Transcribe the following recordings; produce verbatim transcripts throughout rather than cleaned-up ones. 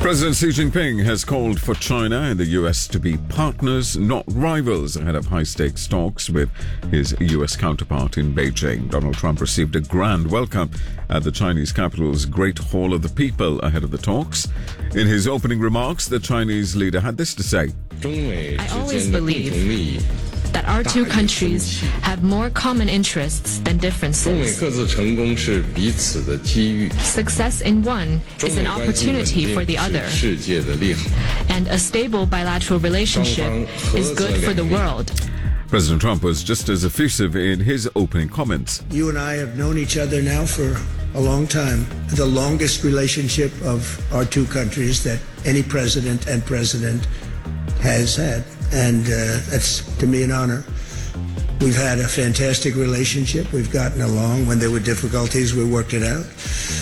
President Xi Jinping has called for China and the U S to be partners, not rivals, ahead of high-stakes talks with his U S counterpart in Beijing. Donald Trump received a grand welcome at the Chinese capital's Great Hall of the People ahead of the talks. In his opening remarks, the Chinese leader had this to say. I always believe that our two countries have more common interests than differences. Success in one is an opportunity for the other. And a stable bilateral relationship is good for the world. President Trump was just as effusive in his opening comments. You and I have known each other now for a long time. The longest relationship of our two countries that any president and president has had. And uh, that's, to me, an honor. We've had a fantastic relationship. We've gotten along. When there were difficulties, we worked it out.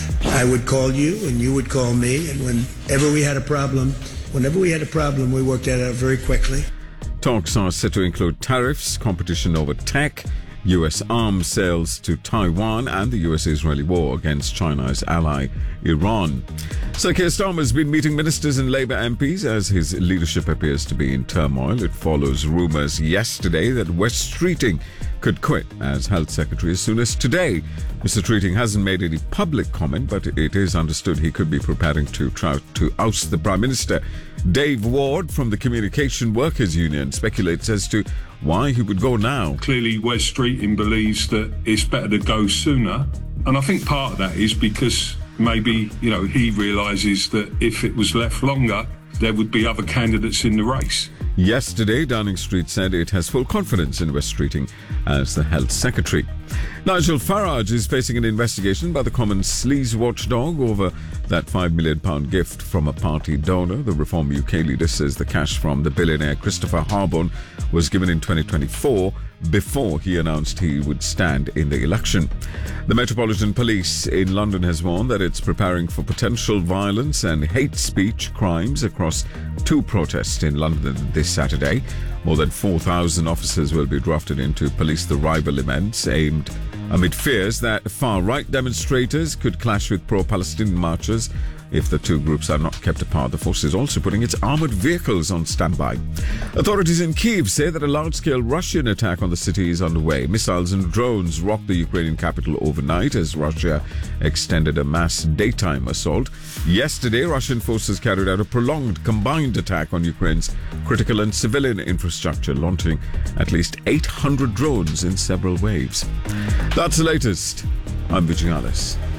I would call you, and you would call me. And whenever we had a problem, whenever we had a problem, we worked it out very quickly. Talks are set to include tariffs, competition over tech, U S arms sales to Taiwan, and the U S-Israeli war against China's ally, Iran. Sir Keir Starmer has been meeting ministers and Labour M Ps as his leadership appears to be in turmoil. It follows rumours yesterday that Wes Streeting could quit as Health Secretary as soon as today. Mister Streeting hasn't made any public comment, but it is understood he could be preparing to try to oust the Prime Minister. Dave Ward from the Communication Workers Union speculates as to why he would go now. Clearly, Wes Streeting believes that it's better to go sooner. And I think part of that is because maybe, you know, he realises that if it was left longer, there would be other candidates in the race. Yesterday, Downing Street said it has full confidence in Wes Streeting as the Health Secretary. Nigel Farage is facing an investigation by the Common Sleaze watchdog over that five million pounds gift from a party donor. The Reform U K leader says the cash from the billionaire Christopher Harborne was given in twenty twenty-four before he announced he would stand in the election. The Metropolitan Police in London has warned that it's preparing for potential violence and hate speech crimes across two protests in London this Saturday. More than four thousand officers will be drafted in to police the rival events, aimed amid fears that far-right demonstrators could clash with pro-Palestinian marchers. If the two groups are not kept apart, the force is also putting its armoured vehicles on standby. Authorities in Kyiv say that a large-scale Russian attack on the city is underway. Missiles and drones rocked the Ukrainian capital overnight as Russia extended a mass daytime assault. Yesterday, Russian forces carried out a prolonged combined attack on Ukraine's critical and civilian infrastructure, launching at least eight hundred drones in several waves. That's the latest. I'm Vijay Alice.